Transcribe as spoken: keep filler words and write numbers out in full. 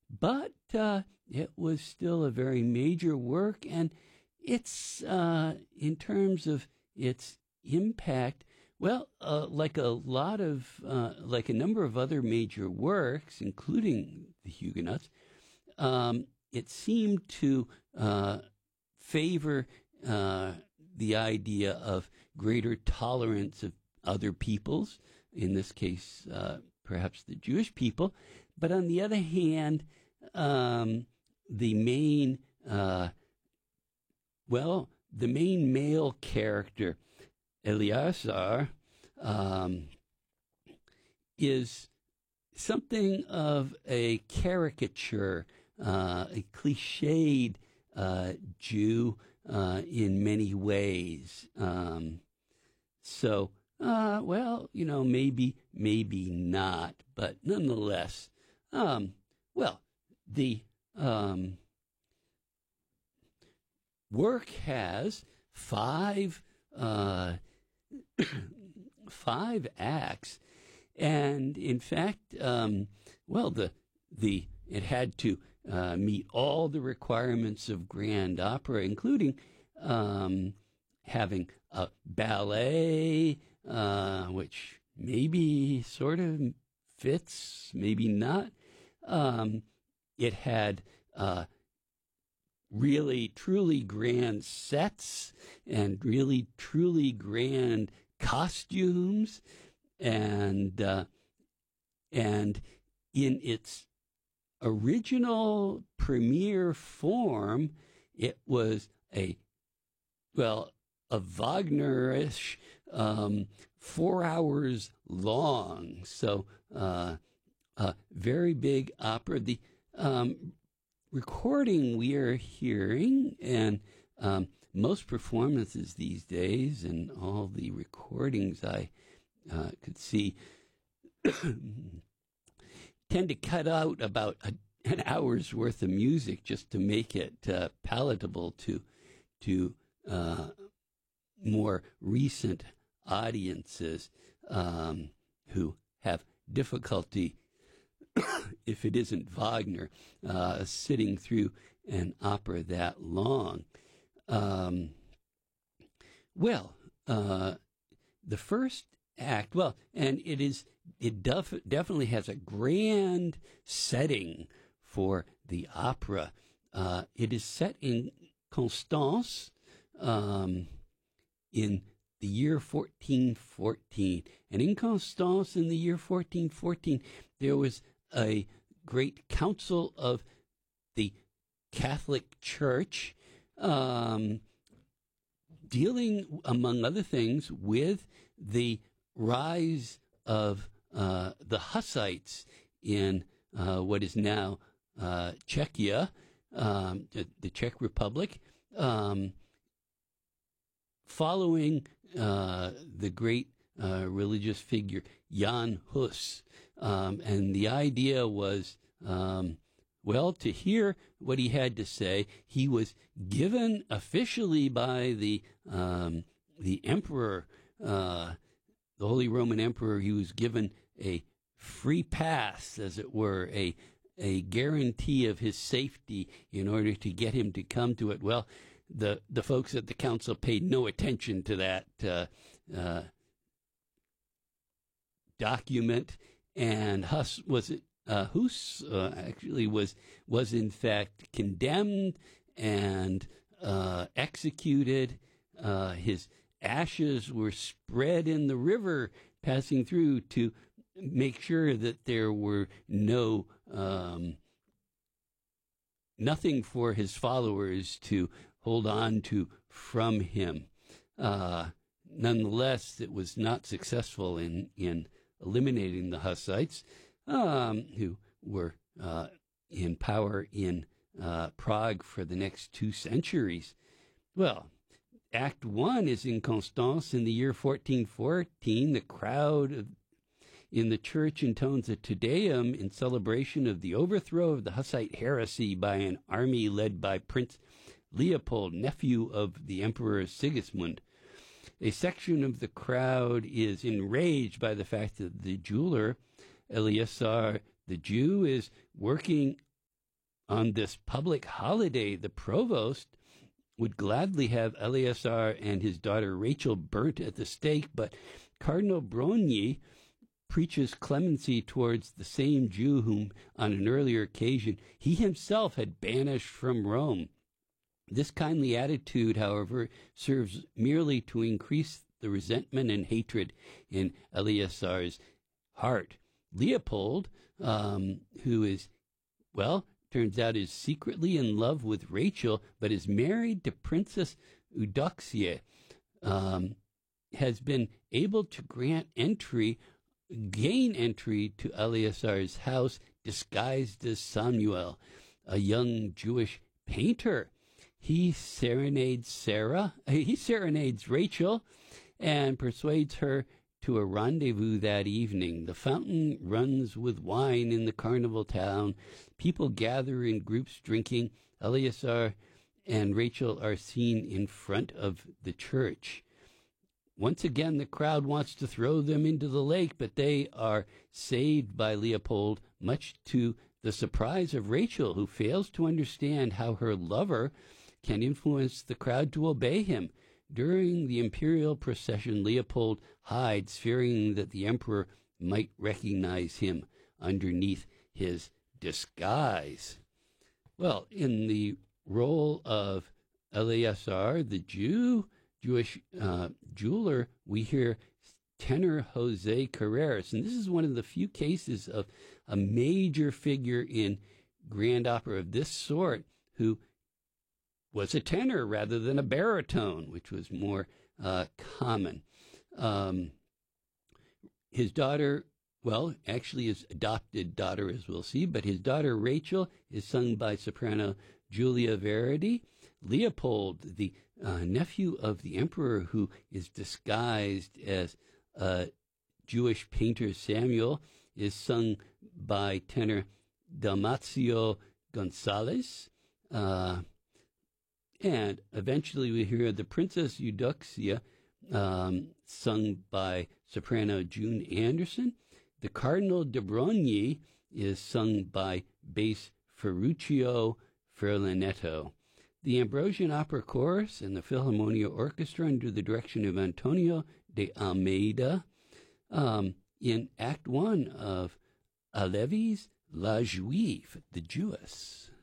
but uh, it was still a very major work, and it's, uh, in terms of its impact, well, uh, like a lot of, uh, like a number of other major works, including the Huguenots, um, it seemed to uh, favor uh, the idea of greater tolerance of other peoples, in this case, uh, perhaps the Jewish people. But on the other hand, um, the main, uh, well, the main male character, Eleazar, um, is something of a caricature, uh, a cliched uh, Jew uh, in many ways. Um, so, uh, well, you know, maybe, maybe not, but nonetheless, um, well, the um, work has five uh, five acts, and in fact, um, well, the the it had to uh, meet all the requirements of grand opera, including um, having a ballet, uh, which maybe sort of fits, maybe not. Um, it had uh, really, truly grand sets and really, truly grand costumes, and uh, and in its original premiere form, it was a well a Wagnerish um, four hours long, so uh, a very big opera. The um, recording we are hearing, and um, most performances these days, and all the recordings I uh, could see, tend to cut out about a, an hour's worth of music just to make it uh, palatable to to uh, more recent audiences um, who have difficulty, if it isn't Wagner, uh, sitting through an opera that long. Um, well, uh, the first act, well, and it is, it def- definitely has a grand setting for the opera. Uh, it is set in Constance, um, in the year fourteen fourteen. And in Constance, in the year fourteen fourteen, there was a great council of the Catholic Church, um, dealing, among other things, with the rise of uh, the Hussites in uh, what is now uh, Czechia, um, the, the Czech Republic, um, following uh, the great uh, religious figure Jan Hus. Um, and the idea was, um, well, to hear what he had to say. He was given officially by the um, the emperor, uh, the Holy Roman Emperor. He was given a free pass, as it were, a a guarantee of his safety in order to get him to come to it. Well, the the folks at the council paid no attention to that uh, uh, document, and Hus was uh, Hus uh, actually was was in fact condemned and uh, executed. Uh, his ashes were spread in the river passing through to make sure that there were no um, nothing for his followers to hold on to from him. Uh, nonetheless, it was not successful in, in eliminating the Hussites, um, who were uh, in power in uh, Prague for the next two centuries. Well, Act One is in Constance in the year fourteen fourteen. The crowd in the church intones a Te Deum in celebration of the overthrow of the Hussite heresy by an army led by Prince Leopold, nephew of the Emperor Sigismund. A section of the crowd is enraged by the fact that the jeweler, Eleazar the Jew, is working On this public holiday, the provost would gladly have Eleazar and his daughter Rachel burnt at the stake, but Cardinal Brogni preaches clemency towards the same Jew whom, on an earlier occasion, he himself had banished from Rome. This kindly attitude, however, serves merely to increase the resentment and hatred in Eleazar's heart. Leopold, um, who is, well, turns out is secretly in love with Rachel, but is married to Princess Eudoxia, um, has been able to grant entry, gain entry to Eleazar's house disguised as Samuel, a young Jewish painter. He serenades Sarah, he serenades Rachel, and persuades her to a rendezvous that evening. The fountain runs with wine in the carnival town. People gather in groups drinking. Eleazar and Rachel are seen in front of the church. Once again, the crowd wants to throw them into the lake, but they are saved by Leopold, much to the surprise of Rachel, who fails to understand how her lover can influence the crowd to obey him. During the imperial procession, Leopold hides, fearing that the emperor might recognize him underneath his disguise. Well, in the role of Eleazar, the Jew, Jewish uh, jeweler, we hear tenor Jose Carreras, and this is one of the few cases of a major figure in grand opera of this sort who was a tenor rather than a baritone, which was more uh, common. Um, his daughter, well, actually his adopted daughter, as we'll see, but his daughter Rachel is sung by soprano Giulia Verdi. Leopold, the uh, nephew of the emperor who is disguised as uh, Jewish painter Samuel, is sung by tenor Dalmacio Gonzalez. Uh, And eventually we hear the Princess Eudoxia, um, sung by soprano June Anderson. The Cardinal de Brogni is sung by bass Ferruccio Ferlinetto. The Ambrosian Opera Chorus and the Philharmonia Orchestra under the direction of Antonio de Almeida um, in Act One of Halévy's La Juive, the Jewess.